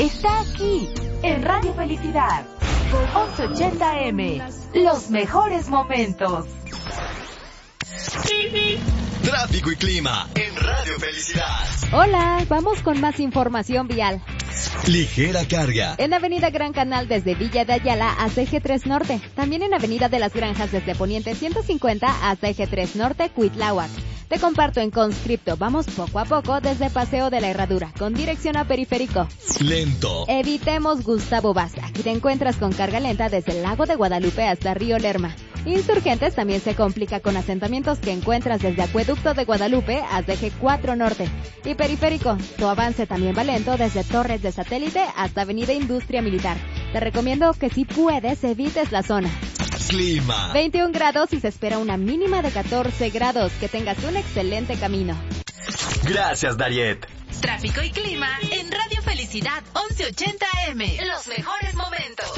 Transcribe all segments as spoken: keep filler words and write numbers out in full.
está aquí, en Radio Felicidad, once ochenta A M, los mejores momentos. Tráfico y clima en Radio Felicidad. Hola, vamos con más información vial. Ligera carga. En Avenida Gran Canal desde Villa de Ayala hasta Eje tres Norte. También en Avenida de las Granjas desde Poniente ciento cincuenta hasta Eje tres Norte, Cuitláhuac. Te comparto en conscripto, vamos poco a poco desde Paseo de la Herradura, con dirección a Periférico. Lento. Evitemos Gustavo Vaz. Aquí te encuentras con carga lenta desde el Lago de Guadalupe hasta Río Lerma. Insurgentes también se complica con asentamientos que encuentras desde Acueducto de Guadalupe hasta Eje cuatro Norte. Y Periférico, tu avance también va lento desde Torres de Satélite hasta Avenida Industria Militar. Te recomiendo que si puedes evites la zona. Clima. veintiún grados y se espera una mínima de catorce grados. Que tengas un excelente camino. Gracias, Dariet. Tráfico y clima en Radio Felicidad once ochenta A M. Los mejores momentos.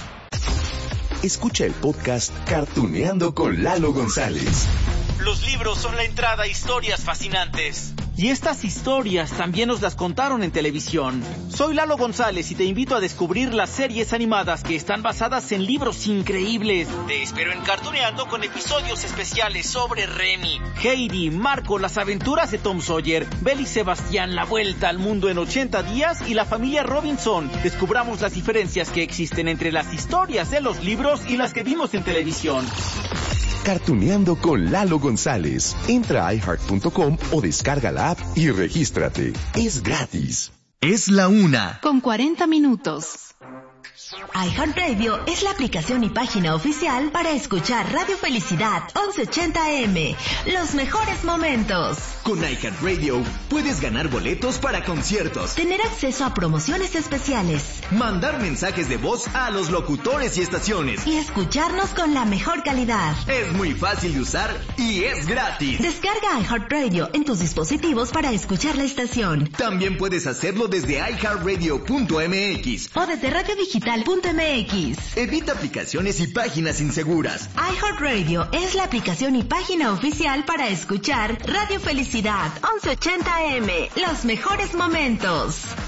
Escucha el podcast Cartuneando con Lalo González. Los libros son la entrada a historias fascinantes. Y estas historias también nos las contaron en televisión. Soy Lalo González y te invito a descubrir las series animadas que están basadas en libros increíbles. Te espero en Cartuneando con episodios especiales sobre Remy, Heidi, Marco, las aventuras de Tom Sawyer, Belle y Sebastián, la vuelta al mundo en ochenta días y la familia Robinson. Descubramos las diferencias que existen entre las historias de los libros y las que vimos en televisión. Cartuneando con Lalo González. Entra a i heart punto com o descarga la app y regístrate. Es gratis. Es la una. Con cuarenta minutos. iHeartRadio es la aplicación y página oficial para escuchar Radio Felicidad once ochenta A M. Los mejores momentos. Con iHeartRadio puedes ganar boletos para conciertos, Tener acceso a promociones especiales mandar mensajes de voz a los locutores y estaciones. y escucharnos con la mejor calidad. Es muy fácil de usar y es gratis. Descarga iHeartRadio en tus dispositivos para escuchar la estación. También puedes hacerlo desde i heart radio punto m x. O desde radio digital punto m x. Evita aplicaciones y páginas inseguras. iHeartRadio es la aplicación y página oficial para escuchar Radio Felicidad once ochenta A M. Los mejores momentos.